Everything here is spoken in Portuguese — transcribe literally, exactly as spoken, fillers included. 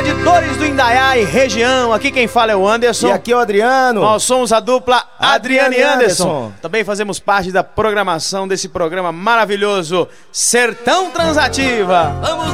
Editores do Indaiá e região. Aqui quem fala é o Anderson. E aqui é o Adriano. Nós somos a dupla Adriano e Anderson. Anderson. Também fazemos parte da programação desse programa maravilhoso Sertão Transativa. Vamos